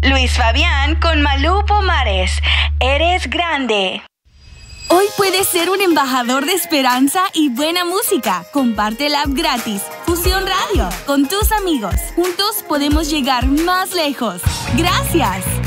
Luis Fabián con Malú Pomares. Eres grande. Hoy puedes ser un embajador de esperanza y buena música. Comparte el app gratis Fusión Radio con tus amigos. Juntos podemos llegar más lejos. ¡Gracias!